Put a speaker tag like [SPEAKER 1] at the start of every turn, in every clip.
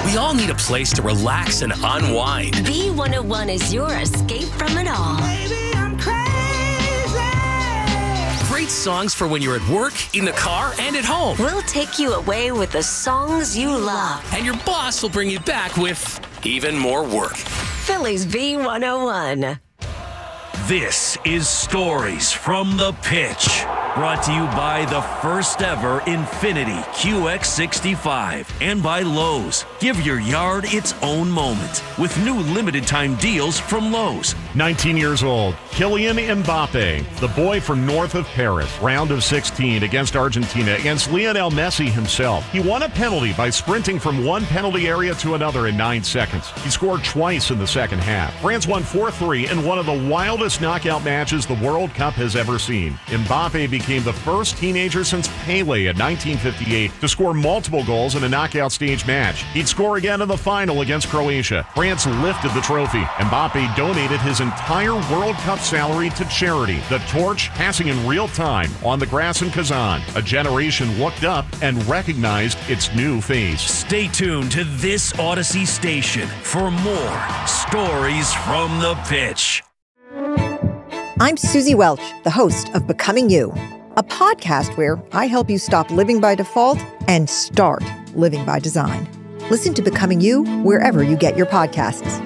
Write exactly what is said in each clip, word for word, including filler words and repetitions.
[SPEAKER 1] We all need a place to relax and unwind.
[SPEAKER 2] B one oh one is your escape from it all.
[SPEAKER 3] Baby, I'm crazy.
[SPEAKER 1] Great songs for when you're at work, in the car, and at home.
[SPEAKER 2] We'll take you away with the songs you love.
[SPEAKER 1] And your boss will bring you back with even more work.
[SPEAKER 2] Philly's B one oh one.
[SPEAKER 4] This is Stories from the Pitch, brought to you by the first ever Infiniti Q X sixty-five and by Lowe's. Give your yard its own moment with new limited time deals from Lowe's.
[SPEAKER 5] nineteen years old, Kylian Mbappe, the boy from north of Paris, round of sixteen against Argentina, against Lionel Messi himself. He won a penalty by sprinting from one penalty area to another in nine seconds. He scored twice in the second half. France won four three in one of the wildest knockout matches the World Cup has ever seen. Mbappe became the first teenager since Pele in nineteen fifty-eight to score multiple goals in a knockout stage match. He'd score again in the final against Croatia. France lifted the trophy. Mbappe donated his entire World Cup salary to charity. The torch passing in real time on the grass in Kazan. A generation looked up and recognized its new face.
[SPEAKER 4] Stay tuned to this Odyssey station for more Stories from the Pitch.
[SPEAKER 6] I'm Susie Welch, the host of Becoming You, a podcast where I help you stop living by default and start living by design. Listen to Becoming You wherever you get your podcasts.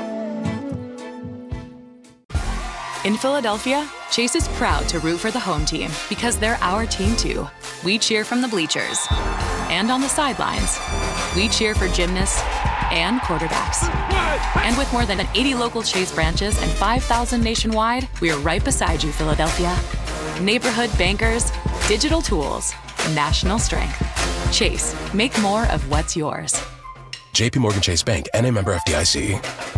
[SPEAKER 7] In Philadelphia, Chase is proud to root for the home team because they're our team too. We cheer from the bleachers and on the sidelines. We cheer for gymnasts and quarterbacks. And with more than eighty local Chase branches and five thousand nationwide, we are right beside you, Philadelphia. Neighborhood bankers, digital tools, national strength. Chase, make more of what's yours.
[SPEAKER 8] J P Morgan Chase Bank, N A member F D I C.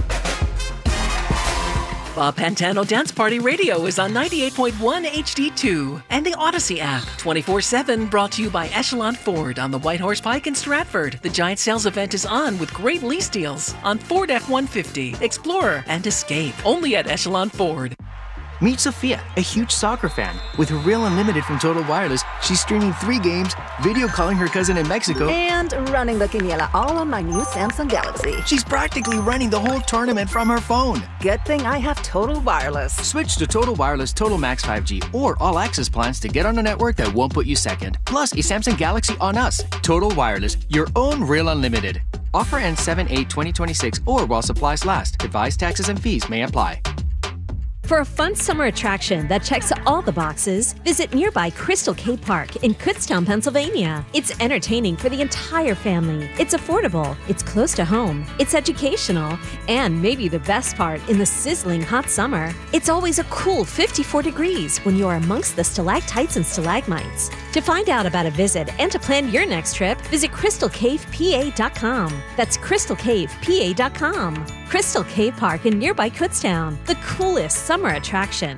[SPEAKER 9] Bob Pantano Dance Party Radio is on ninety-eight point one H D two and the Odyssey app. twenty-four seven brought to you by Echelon Ford on the White Horse Pike in Stratford. The giant sales event is on with great lease deals on Ford F one fifty, Explorer, and Escape. Only at Echelon Ford.
[SPEAKER 10] Meet Sophia, a huge soccer fan. With her Real Unlimited from Total Wireless, she's streaming three games, video calling her cousin in Mexico,
[SPEAKER 11] and running the quiniela all on my new Samsung Galaxy.
[SPEAKER 10] She's practically running the whole tournament from her phone.
[SPEAKER 11] Good thing I have Total Wireless.
[SPEAKER 10] Switch to Total Wireless Total Max five G or All Access plans to get on a network that won't put you second. Plus, a Samsung Galaxy on us. Total Wireless, your own Real Unlimited. Offer ends seven eight twenty twenty-six or while supplies last. Advised taxes and fees may apply.
[SPEAKER 12] For a fun summer attraction that checks all the boxes, visit nearby Crystal Cave Park in Kutztown, Pennsylvania. It's entertaining for the entire family. It's affordable, it's close to home, it's educational, and maybe the best part, in the sizzling hot summer, it's always a cool fifty-four degrees when you're amongst the stalactites and stalagmites. To find out about a visit and to plan your next trip, visit crystal cave p a dot com. That's crystal cave p a dot com. Crystal Cave Park in nearby Kutztown, the coolest summer attraction.